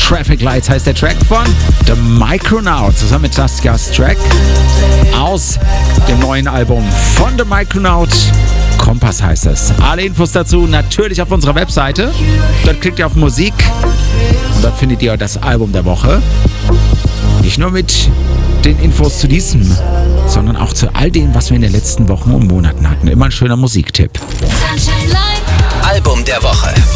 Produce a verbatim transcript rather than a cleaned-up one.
Traffic Lights heißt der Track von The Micronauts, zusammen mit Just Gas Track aus dem neuen Album von The Micronauts. Kompass heißt es. Alle Infos dazu natürlich auf unserer Webseite. Dort klickt ihr auf Musik und dort findet ihr das Album der Woche. Nicht nur mit den Infos zu diesem, sondern auch zu all dem, was wir in den letzten Wochen und Monaten hatten. Immer ein schöner Musiktipp. Album der Woche.